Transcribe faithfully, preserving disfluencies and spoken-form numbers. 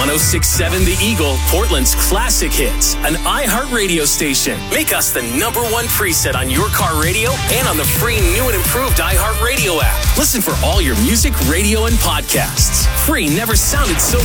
oh six point seven The Eagle, Portland's classic hits. An iHeart radio station. Make us the number one preset on your car radio and on the free new and improved iHeart Radio app. Listen for all your music, radio, and podcasts. Free never sounded so